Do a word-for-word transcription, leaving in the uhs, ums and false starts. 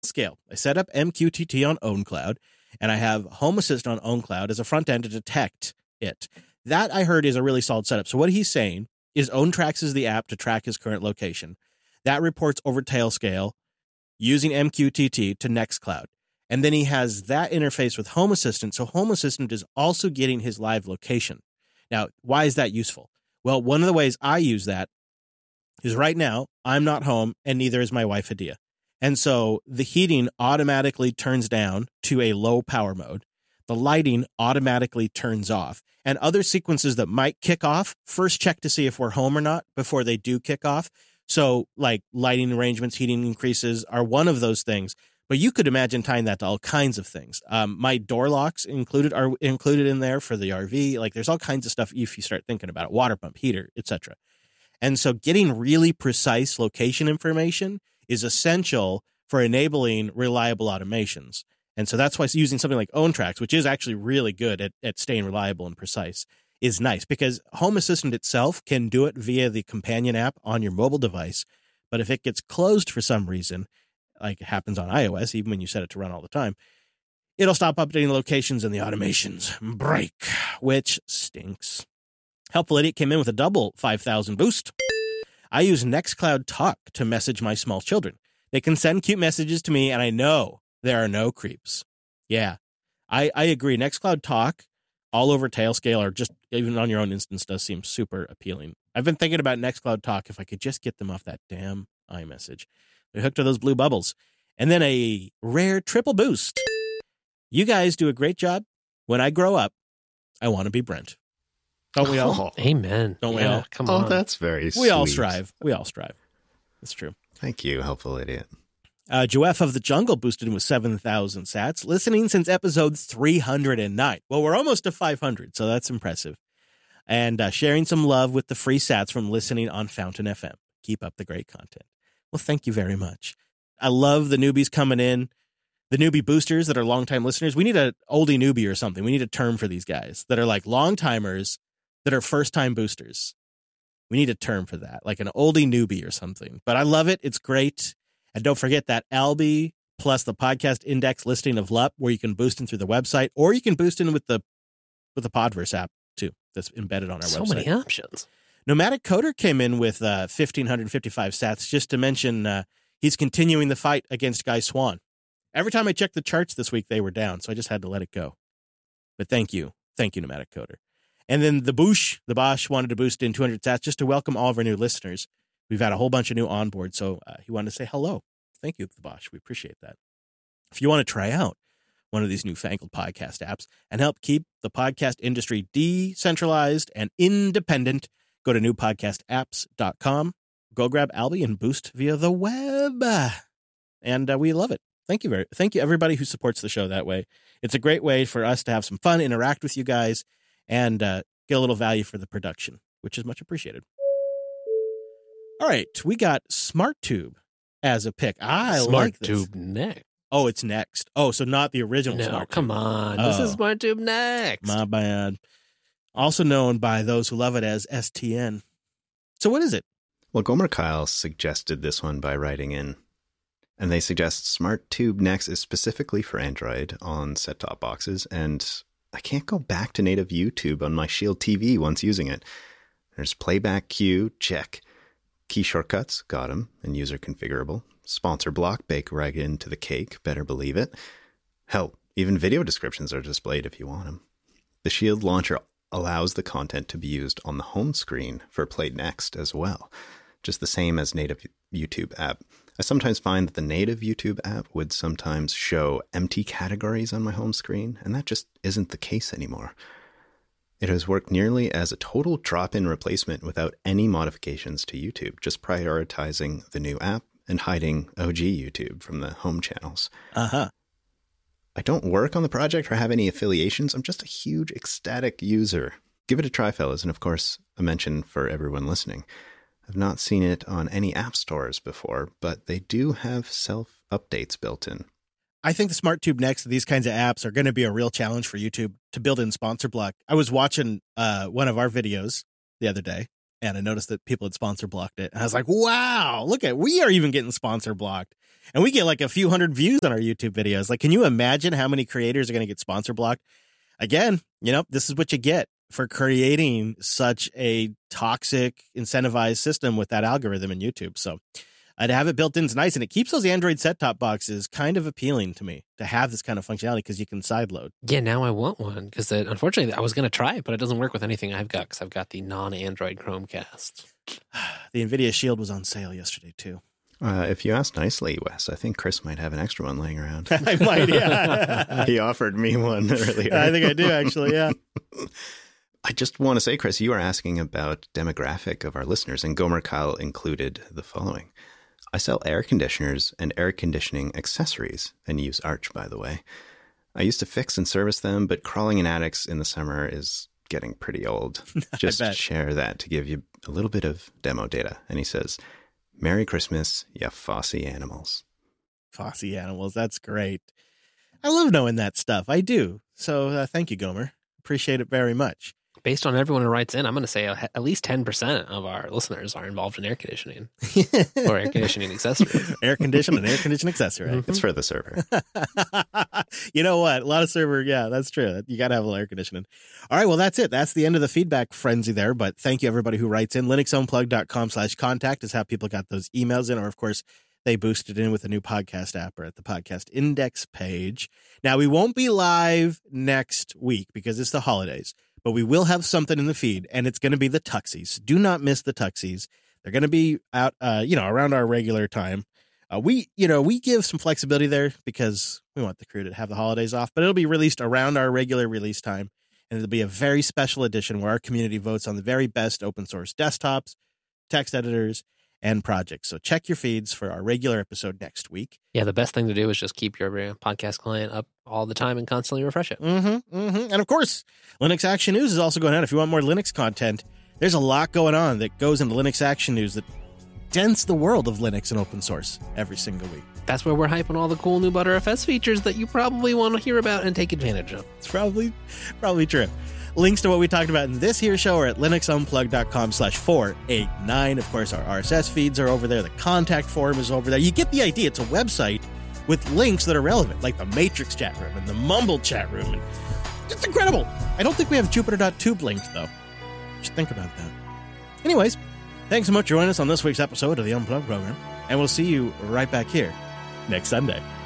Scale. I set up M Q T T on OwnCloud, and I have Home Assistant on OwnCloud as a front end to detect it. That I heard is a really solid setup. So what he's saying is OwnTracks is the app to track his current location. That reports over Tailscale using M Q T T to Nextcloud. And then he has that interface with Home Assistant. So Home Assistant is also getting his live location. Now, why is that useful? Well, one of the ways I use that is right now, I'm not home and neither is my wife, Hadia. And so the heating automatically turns down to a low power mode. The lighting automatically turns off. And other sequences that might kick off, first check to see if we're home or not before they do kick off. So like lighting arrangements, heating increases are one of those things. But you could imagine tying that to all kinds of things. Um, my door locks included are included in there for the R V. Like there's all kinds of stuff if you start thinking about it, water pump, heater, et cetera. And so getting really precise location information is essential for enabling reliable automations. And so that's why using something like OwnTracks, which is actually really good at, at staying reliable and precise, is nice because Home Assistant itself can do it via the companion app on your mobile device. But if it gets closed for some reason, like it happens on iOS, even when you set it to run all the time, it'll stop updating the locations and the automations break, which stinks. Helpful Idiot came in with a double five thousand boost. I use Nextcloud Talk to message my small children. They can send cute messages to me, and I know there are no creeps. Yeah, I, I agree. Nextcloud Talk all over Tailscale or just even on your own instance does seem super appealing. I've been thinking about Nextcloud Talk if I could just get them off that damn iMessage. They're hooked to those blue bubbles. And then a rare triple boost. You guys do a great job. When I grow up, I want to be Brent. Don't we all? Oh, amen. Don't we yeah, all? Come oh, on. that's very we sweet. all strive. We all strive. That's true. Thank you, Helpful Idiot. Uh, Joef of the Jungle boosted in with seven thousand sats, listening since episode three hundred nine. Well, we're almost to five hundred, so that's impressive. And uh, sharing some love with the free sats from listening on Fountain F M. Keep up the great content. Well, thank you very much. I love the newbies coming in, the newbie boosters that are longtime listeners. We need an oldie newbie or something. We need a term for these guys that are like long timers that are first-time boosters. We need a term for that, like an oldie newbie or something. But I love it. It's great. And don't forget that Alby plus the podcast index listing of L U P where you can boost in through the website or you can boost in with the with the Podverse app too that's embedded on our so website. So many options. Nomadic Coder came in with uh, one thousand five hundred fifty-five sats just to mention uh, he's continuing the fight against Guy Swan. Every time I checked the charts this week, they were down, so I just had to let it go. But thank you. Thank you, Nomadic Coder. And then the Boosh, the Bosch wanted to boost in two hundred sats just to welcome all of our new listeners. We've had a whole bunch of new on board, so uh, he wanted to say hello. Thank you, the Bosch. We appreciate that. If you want to try out one of these newfangled podcast apps and help keep the podcast industry decentralized and independent, go to new podcast apps dot com. Go grab Alby and boost via the web. And uh, we love it. Thank you very, thank you everybody who supports the show that way. It's a great way for us to have some fun, interact with you guys, and uh, get a little value for the production, which is much appreciated. All right, we got SmartTube as a pick. I like this. SmartTube next. Oh, it's next. Oh, so not the original No, SmartTube. come on. Oh. This is SmartTube next. My bad. Also known by those who love it as S T N. So what is it? Well, Gomer Kyle suggested this one by writing in, and they suggest SmartTube Next is specifically for Android on set-top boxes, and I can't go back to native YouTube on my Shield T V once using it. There's playback queue, check. Key shortcuts, got them, and user configurable. Sponsor block, bake right into the cake, better believe it. Hell, even video descriptions are displayed if you want them. The Shield launcher allows the content to be used on the home screen for Play Next as well, just the same as native YouTube app. I sometimes find that the native YouTube app would sometimes show empty categories on my home screen, and that just isn't the case anymore. It has worked nearly as a total drop-in replacement without any modifications to YouTube, just prioritizing the new app and hiding O G YouTube from the home channels. Uh-huh. I don't work on the project or have any affiliations. I'm just a huge ecstatic user. Give it a try, fellas, and of course, a mention for everyone listening. I've not seen it on any app stores before, but they do have self-updates built in. I think the SmartTube Next, these kinds of apps are going to be a real challenge for YouTube to build in sponsor block. I was watching uh, one of our videos the other day, and I noticed that people had sponsor blocked it. And I was like, wow, look at, we are even getting sponsor blocked. And we get like a few hundred views on our YouTube videos. Like, can you imagine how many creators are going to get sponsor blocked? Again, you know, this is what you get for creating such a toxic, incentivized system with that algorithm in YouTube. So uh, to have it built in is nice, and it keeps those Android set-top boxes kind of appealing to me to have this kind of functionality because you can sideload. Yeah, now I want one because unfortunately I was going to try it, but it doesn't work with anything I've got because I've got the non-Android Chromecast. The NVIDIA Shield was on sale yesterday, too. Uh, if you ask nicely, Wes, I think Chris might have an extra one laying around. I might, yeah. He offered me one earlier. I think I do, actually, yeah. I just want to say, Chris, you are asking about demographic of our listeners, and Gomer Kyle included the following. I sell air conditioners and air conditioning accessories, and use Arch, by the way. I used to fix and service them, but crawling in attics in the summer is getting pretty old. Just share that to give you a little bit of demo data. And he says, Merry Christmas, ya Fossy animals. Fossy animals, that's great. I love knowing that stuff. I do. So uh, thank you, Gomer. Appreciate it very much. Based on everyone who writes in, I'm going to say at least ten percent of our listeners are involved in air conditioning or air conditioning accessories. Air condition and air conditioning accessory. Mm-hmm. It's for the server. You know what? A lot of server. Yeah, that's true. You got to have a little air conditioning. All right. Well, that's it. That's the end of the feedback frenzy there. But thank you, everybody who writes in. linuxunplug.com slash contact is how people got those emails in. Or, of course, they boosted in with a new podcast app or at the podcast index page. Now, we won't be live next week because it's the holidays. But we will have something in the feed, and it's going to be the Tuxies. Do not miss the Tuxies. They're going to be out, uh, you know, around our regular time. Uh, we, you know, we give some flexibility there because we want the crew to have the holidays off, but it'll be released around our regular release time, and it'll be a very special edition where our community votes on the very best open source desktops, text editors, and projects. So check your feeds for our regular episode next week. Yeah, the best thing to do is just keep your podcast client up all the time and constantly refresh it. Mm-hmm, mm-hmm. And of course, Linux Action News is also going on. If you want more Linux content, there's a lot going on that goes into Linux Action News that dents the world of Linux and open source every single week. That's where we're hyping all the cool new Btrfs features that you probably want to hear about and take advantage of. It's probably, probably true. Links to what we talked about in this here show are at linuxunplug.com slash 489. Of course, our R S S feeds are over there. The contact form is over there. You get the idea. It's a website with links that are relevant, like the Matrix chat room and the Mumble chat room. And it's incredible. I don't think we have Jupiter.tube linked, though. Just think about that. Anyways, thanks so much for joining us on this week's episode of the Unplugged program, and we'll see you right back here next Sunday.